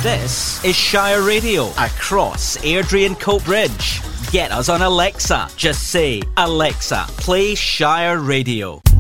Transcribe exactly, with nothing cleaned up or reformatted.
This is Shire Radio across Airdrie and Coatbridge. Get us on Alexa. Just say, Alexa, play Shire Radio.